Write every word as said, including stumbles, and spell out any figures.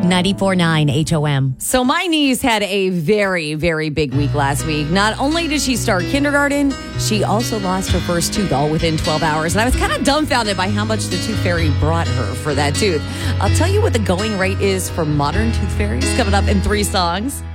ninety-four point nine H O M. So my niece had a very, very big week last week. Not only did she start kindergarten, she also lost her first tooth all within twelve hours. And I was kind of dumbfounded by how much the tooth fairy brought her for that tooth. I'll tell you what the going rate is for modern tooth fairies coming up in three songs.